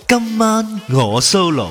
今晚我 solo。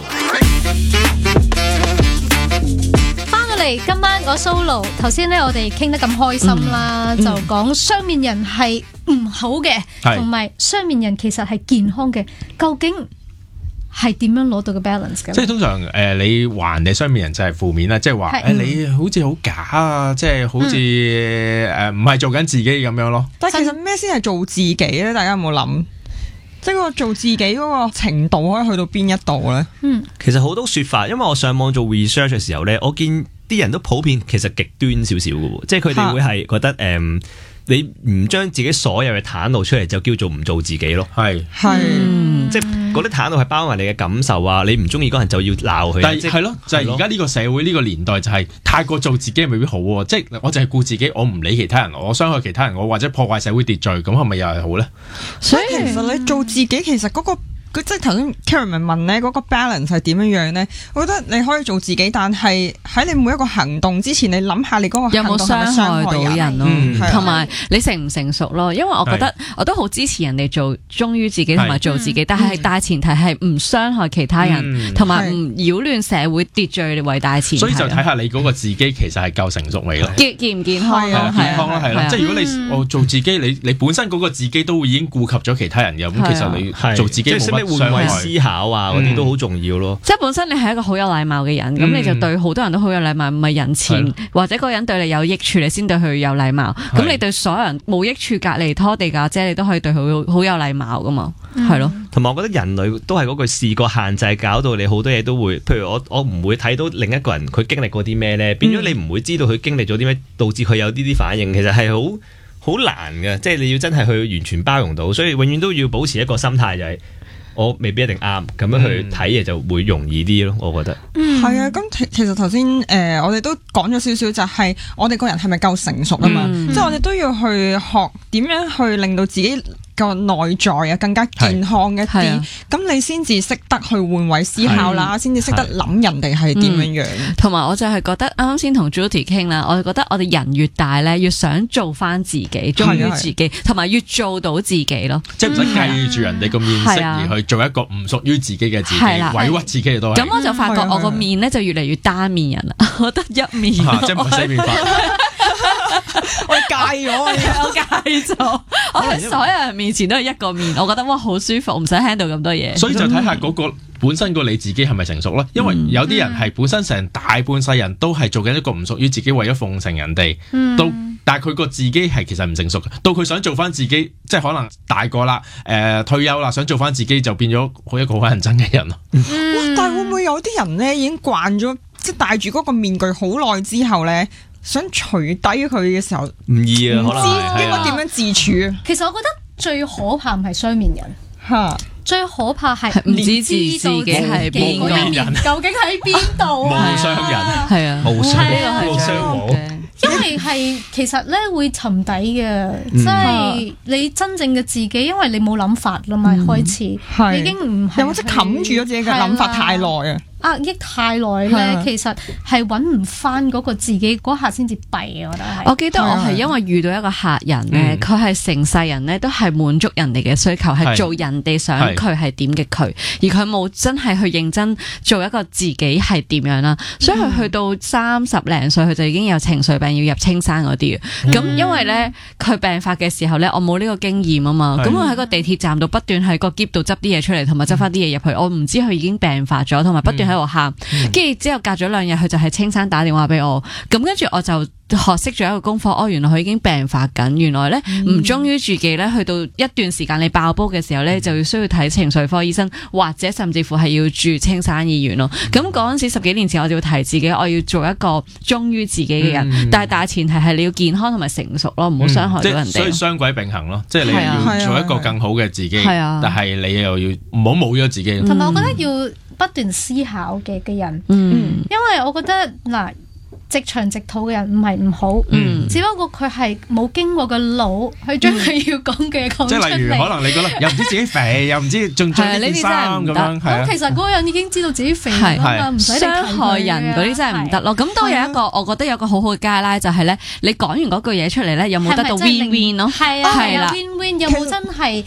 今晚我 solo， 頭先咧我哋傾得咁開心啦，就講雙面人係唔好嘅，同埋雙面人其實係健康嘅，究竟係點樣攞到個 balance 嘅？ 即係通常你話人哋雙面人就係負面啦，即係話你好似好假啊，即係好似唔係做緊自己咁樣咯。 但係其實咩先係做自己咧？大家有冇諗？即係個做自己嗰個程度可以去到邊一度咧？ 其實好多說法，因為我上網做 research 嘅時候咧，我見啲人都普遍其實極端少少嘅，即係佢哋會係覺得你唔將自己所有嘅袒露出嚟，就叫做唔做自己咯。 係即係嗰啲袒露係包埋你嘅感受啊，你唔中意嗰人就要鬧佢。 但係咯，就係而家呢個社會呢個年代就係太過做自己未必好喎。即係我淨係顧自己，我唔理其他人，我傷害其他人，我或者破壞社會秩序，咁係咪又係好咧？ 所以其實你做自己，其實嗰個即係頭先 Karen 問咧，嗰個 balance 係點樣樣咧？我覺得你可以做自己，但係喺你每一個行動之前，你諗下你嗰個行動有冇傷害到人咯，同埋你成唔成熟咯？因為我覺得我都好支持人哋做忠於自己同埋做自己，但係大前提係唔傷害其他人，同埋唔擾亂社會秩序為大前提。 所以就睇下你嗰個自己其實係夠成熟未咯？ 健唔健康咯？ 健康咯，係啦。即係如果你做自己，你本身嗰個自己都已經顧及咗其他人嘅，咁其實你做自己冇乜換位思考啊，嗰啲都好重要咯。 即係本身你係一個好有禮貌嘅人，咁你就對好多人都好有禮貌，唔係人前或者嗰個人對你有益處，你先對佢有禮貌。咁你對所有人冇益處，隔離拖地架姐，你都可以對佢好有禮貌噶嘛。係咯。 同埋我覺得人類都係嗰句視覺限制，搞到你好多嘢都會，譬如我唔會睇到另一個人佢經歷過啲咩咧，變咗你唔會知道佢經歷咗啲咩，導致佢有啲反應，其實係好難嘅。即係你要真係去完全包容到，所以永遠都要保持一個心態就係。我未必一定啱，咁樣去睇嘢就會容易啲咯，我覺得。 係啊，咁其實頭先我哋都講咗少少，就係我哋個人係咪夠成熟啊嘛？即係我哋都要去學點樣去令到自己個內在啊更加健康一啲，咁你先至識得去換位思考啦，先至識得諗人哋係點樣樣。 同埋我就係覺得啱啱先同 Judy 傾啦，我就覺得我哋人越大咧，越想做翻自己，忠於自己，同埋越做到自己咯。 即係唔使記住人哋個面色而去做一個唔屬於自己嘅自己，委屈自己都係。 咁我就發覺我個面咧就越嚟越單面人啦，我得一面，即係唔係四面法。 我戒咗， 我戒咗，我喺所有人面前都係一個面，我覺得哇好舒服，唔使 handle 咁多嘢。 所以就睇下嗰個本身個你自己係咪成熟咯？因為有啲人係本身成大半世人都係做緊一個唔屬於自己，為咗奉承人哋，但係佢個自己係其實唔成熟嘅。到佢想做翻自己，即係可能大個啦，退休啦，想做翻自己就變咗好一個好乞人憎嘅人咯。 但係會唔會有啲人咧已經慣咗，即係戴住嗰個面具好耐之後咧？想除低佢嘅時候唔易啊，可能知應該點樣自處啊？ 其實我覺得最可怕唔係雙面人嚇， 最可怕係唔知自己係邊個人， 究竟喺邊度啊？ 無雙人係啊， 無雙呢個係雙嘅。 因為係其實咧會沉底嘅，即係你真正嘅自己，因為你冇諗法啦嘛，開始已經唔係有冇即係冚住咗自己嘅諗法太耐啊？ 壓抑太耐咧，其實係揾唔翻嗰個自己嗰下先至弊啊！我覺得係。 我記得我係因為遇到一個客人咧，佢係成世人咧都係滿足人哋嘅需求，係做人哋想佢係點嘅佢，而佢冇真係去認真做一個自己係點樣啦。所以佢去到30零歲，佢就已經有情緒病要入青山嗰啲。咁因為咧佢病發嘅時候咧，我冇呢個經驗啊嘛。咁我喺個地鐵站度不斷喺個篋度執啲嘢出嚟，同埋執翻啲嘢入去。我唔知佢已經病發咗，同埋不斷喺度喊，跟住之後隔咗2日，佢就喺青山打電話俾我，咁跟住我就學識咗一個功課，哦，原來佢已經病發緊，原來咧唔忠於自己咧，去到一段時間你爆煲嘅時候咧，就要需要睇情緒科醫生，或者甚至乎係要住青山醫院咯。咁嗰陣時10幾年前，我就要提自己，我要做一個忠於自己嘅人，但係大前提係你要健康同埋成熟咯，唔好傷害到人哋。 所以雙軌並行咯，即係你要做一個更好嘅自己，但係你又要唔好冇咗自己。 同埋我覺得要不斷思考嘅人，因為我覺得嗱。直腸直肚嘅人唔係唔好，只不過佢係冇經過個腦去將佢要講嘅嘢講出嚟。即係例如可能你覺得又唔知自己肥，又唔知仲着呢件衫咁樣， 咁其實嗰個人已經知道自己肥啦，唔使傷害人嗰啲真係唔得咯。咁都有一個，我覺得有個好好嘅街拉就係咧，你講完嗰句嘢出嚟咧，有冇得到 win win 咯？ 係啦，win win 有冇真係